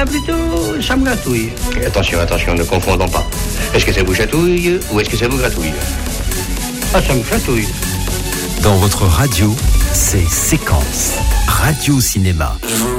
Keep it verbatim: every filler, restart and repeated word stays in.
ben plutôt, ça me gratouille. Et attention, attention, ne confondons pas. Est-ce que ça vous chatouille ou est-ce que ça vous gratouille? Ah, ça me chatouille. Dans votre radio, c'est Séquence Radio Cinéma.